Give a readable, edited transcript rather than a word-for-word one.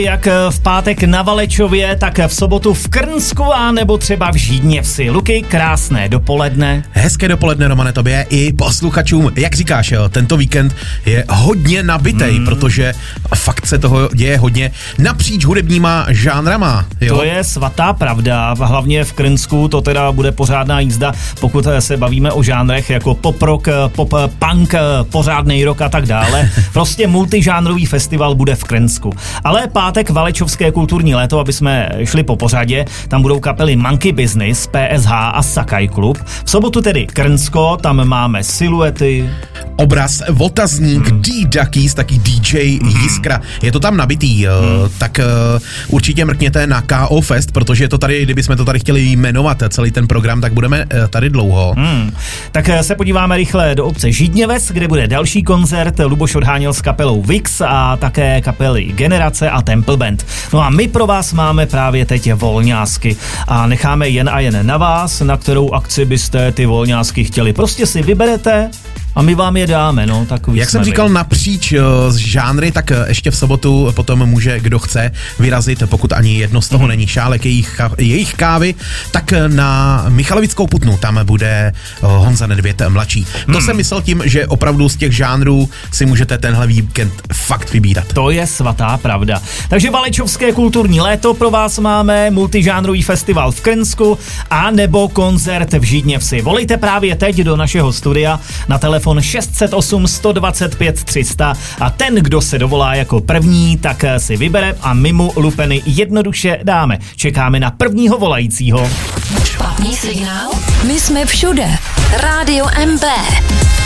Jak v pátek na Valečově, tak v sobotu v Krnsku a nebo třeba v Žídněvsi. Luky, krásné dopoledne. Hezké dopoledne, Romane, tobě i posluchačům. Jak říkáš, jo, tento víkend je hodně nabitej, protože fakt se toho děje hodně napříč hudebníma žánrama. Jo? To je svatá pravda, hlavně v Krnsku to teda bude pořádná jízda, pokud se bavíme o žánrech jako pop rock, pop punk, pořádnej rock a tak dále. Prostě multižánrový festival bude v Krnsku. Ale pátek Valečovské kulturní léto, aby jsme šli po pořadě, tam budou kapely Monkey Business, PSH a Sakai Club. V sobotu tedy Krnsko, tam máme Siluety, Obraz, Otazník, D-Duckies, taky DJ Jiskra. Je to tam nabitý, tak určitě mrkněte na KO Fest, protože to tady, kdybychom to tady chtěli jmenovat celý ten program, tak budeme tady dlouho. Tak se podíváme rychle do obce Žídněves, kde bude další koncert. Luboš odháněl s kapelou Vix a také kapely Generace a Temple Band. No a my pro vás máme právě teď volňásky a necháme jen a jen na vás, na kterou akci byste ty volňásky chtěli. Prostě si vyberete a my vám je dáme, no, takový. Jak jsem říkal, napříč z žánry, tak ještě v sobotu potom může, kdo chce, vyrazit, pokud ani jedno z toho není šálek jejich kávy, tak na Michalovickou Putnu, tam bude Honza Nedvěd mladší. To jsem myslel tím, že opravdu z těch žánrů si můžete tenhle víkend fakt vybírat. To je svatá pravda. Takže Valečovské kulturní léto pro vás máme, multižánrový festival v Krnsku a nebo koncert v Žídněvsi. Volejte právě teď do našeho studia na telefon 608 125 300 a ten, kdo se dovolá jako první, tak si vybere a my mu lupeny jednoduše dáme. Čekáme na prvního volajícího. Špatný signál? My jsme všude. Rádio MB.